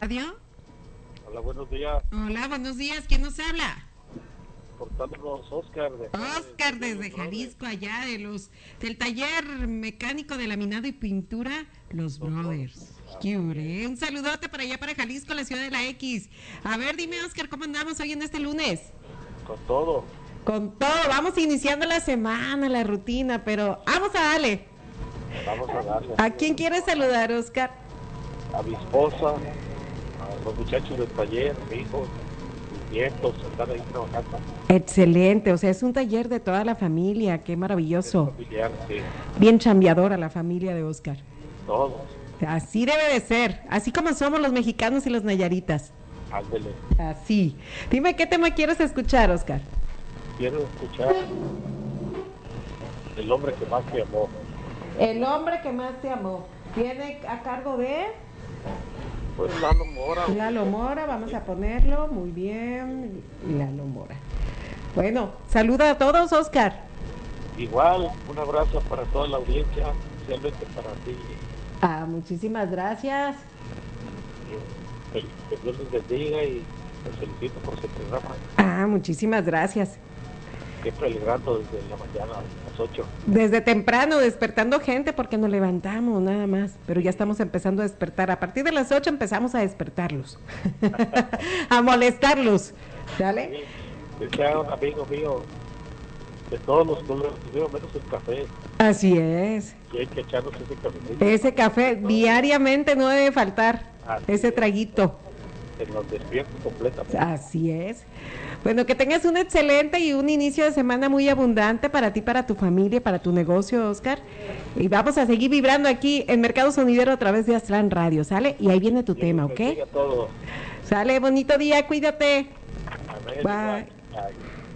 Radio. Hola, buenos días. Hola, buenos días. ¿Quién nos habla? Portándonos Oscar Oscar desde Jalisco, allá del taller mecánico de laminado y pintura, Los Brothers. ¿Qué hore? Un saludote para allá, para Jalisco, la ciudad de la X. A ver, dime, Oscar, ¿cómo andamos hoy en este lunes? Con todo. Con todo, vamos iniciando la semana, la rutina, pero vamos a darle. Vamos a darle. ¿A quién quieres saludar, Oscar? A mi esposa, a los muchachos del taller, mi hijo, mis nietos, están ahí trabajando. Excelente, o sea, es un taller de toda la familia, qué maravilloso. Es familiar, sí. Bien chambeadora la familia de Oscar. Todos. Así debe de ser, así como somos los mexicanos y los nayaritas. Ándele. Así. Dime, ¿qué tema quieres escuchar, Oscar? Quiero escuchar El hombre que más te amó. El hombre que más te amó. ¿Tiene a cargo de? Pues Lalo Mora. Lalo Mora, vamos a ponerlo. Muy bien, Lalo Mora. Bueno, saluda a todos, Oscar. Igual, un abrazo para toda la audiencia, especialmente para ti. Muchísimas gracias. Que Dios les bendiga y les felicito por su programa. Muchísimas gracias. Siempre alegrando desde la mañana a las 8. Desde temprano, despertando gente porque nos levantamos nada más, pero ya estamos empezando a despertar. A partir de las 8 empezamos a despertarlos, a molestarlos, ¿sale? Sí, decía un amigo mío, de todos los colores, menos el café. Así es. Y hay que echarnos ese café. Ese café diariamente no debe faltar, ese traguito. Se nos despierta completamente. Así es. Bueno, que tengas un excelente y un inicio de semana muy abundante para ti, para tu familia, para tu negocio, Oscar. Y vamos a seguir vibrando aquí en Mercado Sonidero a través de Aztlán Radio, ¿sale? Y ahí viene tu tema, ¿ok? Todo. Sale, bonito día, cuídate. Amén. Bye. Bye.